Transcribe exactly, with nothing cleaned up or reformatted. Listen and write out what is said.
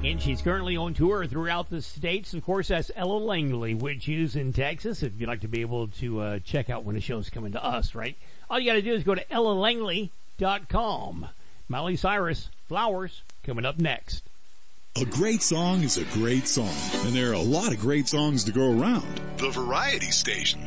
And she's currently on tour throughout the states. Of course, that's Ella Langley, which is in Texas, if you'd like to be able to uh, check out when the show's coming to us, right? All you got to do is go to ella langley dot com. Miley Cyrus, Flowers, coming up next. A great song is a great song, and there are a lot of great songs to go around. The Variety Station.